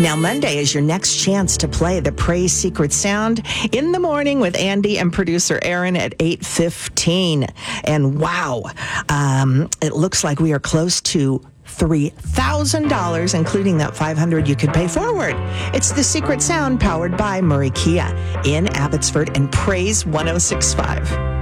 Now, Monday is your next chance to play the Praise Secret Sound in the morning with Andy and producer Aaron at 8:15. And wow, it looks like we are close to $3,000, including that $500 you could pay forward. It's the Secret Sound powered by Murray Kia in Abbotsford and Praise 106.5.